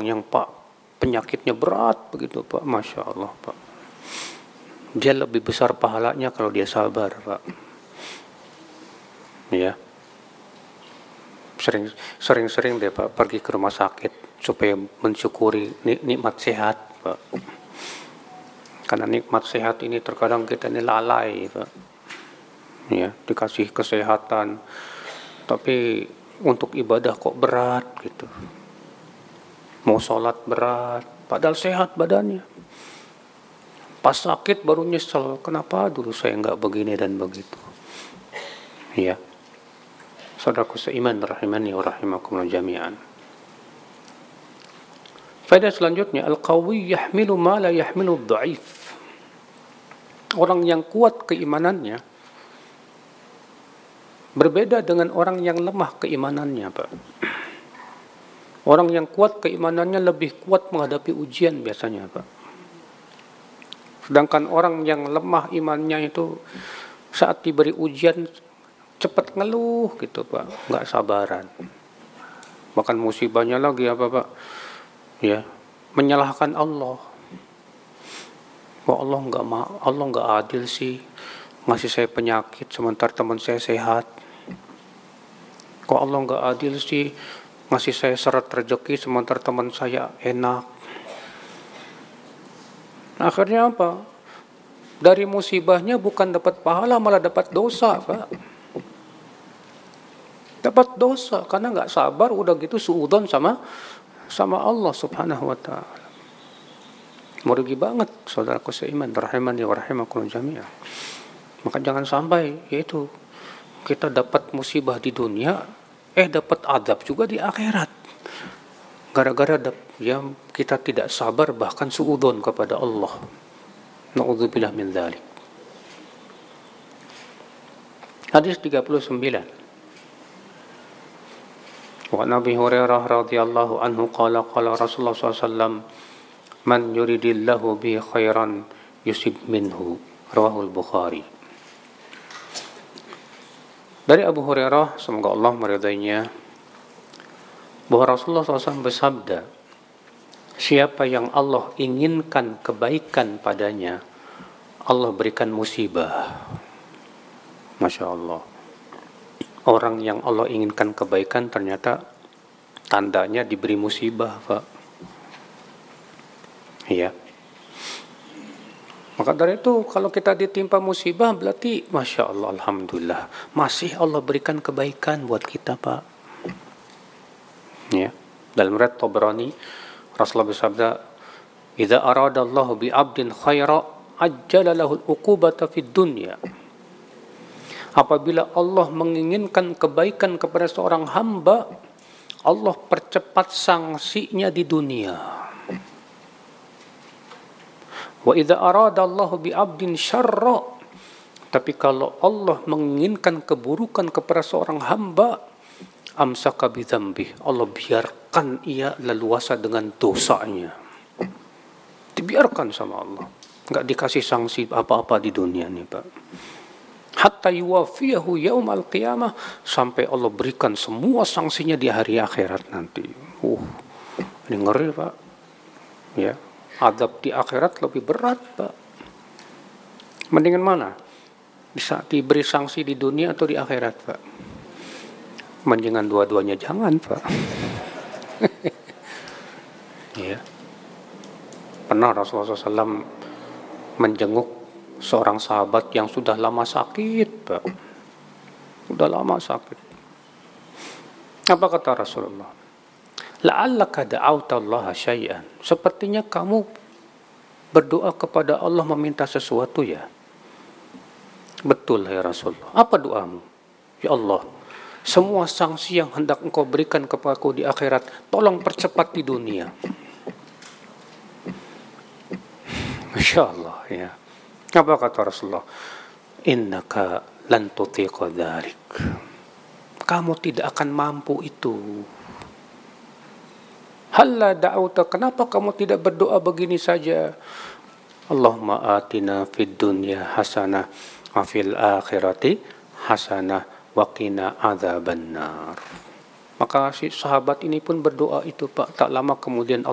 yang Pak penyakitnya berat begitu Pak, Masya Allah Pak. Dia lebih besar pahalanya kalau dia sabar Pak. Ya. Sering-sering deh Pak pergi ke rumah sakit supaya mensyukuri nikmat sehat Pak. Karena nikmat sehat ini terkadang kita ini lalai Pak. Ya, dikasih kesehatan tapi untuk ibadah kok berat gitu. Mau sholat berat padahal sehat badannya. Pas sakit baru nyesel, kenapa dulu saya enggak begini dan begitu. Ya. Saudaraku seiman rahimani wa rahimakumullah jami'an. Faedah selanjutnya, al-qawi yahmilu ma la yahmilu ad-dha'if. Orang yang kuat keimanannya berbeda dengan orang yang lemah keimanannya, Pak. Orang yang kuat keimanannya lebih kuat menghadapi ujian biasanya, Pak. Sedangkan orang yang lemah imannya itu saat diberi ujian cepat ngeluh gitu Pak, nggak sabaran. Bahkan musibahnya lagi apa Pak? Ya, menyalahkan Allah. Kok Allah nggak adil sih, ngasih saya penyakit sementara teman saya sehat. Kok Allah nggak adil sih, ngasih saya seret rezeki sementara teman saya enak. Akhirnya apa? Dari musibahnya bukan dapat pahala malah dapat dosa Pak. Dapat dosa karena nggak sabar, udah gitu suudzon sama Allah Subhanahu wa taala. Merugi banget saudaraku seiman rahimani wa rahimakumullah jami'an. Maka jangan sampai yaitu kita dapat musibah di dunia dapat azab juga di akhirat. Gara-gara ya kita tidak sabar bahkan suudzon kepada Allah. Na'udzubillah min dzalik. Hadis 39. Wa Nabi Hurairah radhiyallahu anhu qala Rasulullah SAW man yuridillahu bi khairan yusib minhu, rawahul Bukhari. Dari Abu Hurairah, semoga Allah meridainya, bahwa Rasulullah SAW bersabda, siapa yang Allah inginkan kebaikan padanya, Allah berikan musibah. Masya Allah. Orang yang Allah inginkan kebaikan ternyata tandanya diberi musibah, Pak. Iya. Maka dari itu kalau kita ditimpa musibah berarti Masya Allah, Alhamdulillah. Masih Allah berikan kebaikan buat kita, Pak. Ya. Dalam riwayat Tabrani, Rasulullah bersabda, "Idza aradallahu bi 'abdin khaira ajjala lahu al-uqubata fid dunya." Apabila Allah menginginkan kebaikan kepada seorang hamba, Allah percepat sanksinya di dunia. Wa idza aradallahu bi 'abdin syarra, tapi kalau Allah menginginkan keburukan kepada seorang hamba, amsaka bi dzambi, Allah biarkan ia leluasa dengan dosanya. Dibiarkan sama Allah. Enggak dikasih sanksi apa-apa di dunia nih, Pak. Hatta yuwafiyahu yaumal qiyamah, sampai Allah berikan semua sanksinya di hari akhirat nanti. Ini ngeri, Pak. Ya, azab di akhirat lebih berat, Pak. Mendingan mana? Bisa diberi sanksi di dunia atau di akhirat, Pak? Mendingan dua-duanya jangan, Pak. Ya. Pernah Rasulullah SAW menjenguk seorang sahabat yang sudah lama sakit, Pak. Sudah lama sakit. Apa kata Rasulullah? La'allaka da'auta Allah syai'an. Sepertinya kamu berdoa kepada Allah meminta sesuatu ya. Betul ya Rasulullah. Apa doamu? Ya Allah, semua sanksi yang hendak engkau berikan kepadaku di akhirat, tolong percepat di dunia. Masya Allah ya. Apa kata Rasulullah? Innaka lan tutiqa dzalik. Kamu tidak akan mampu itu. Halla da'auta, kenapa kamu tidak berdoa begini saja? Allahumma atina fid dunya hasanah wa fil akhirati hasanah wa qina adzabannar. Maka si sahabat ini pun berdoa itu, Pak. Tak lama kemudian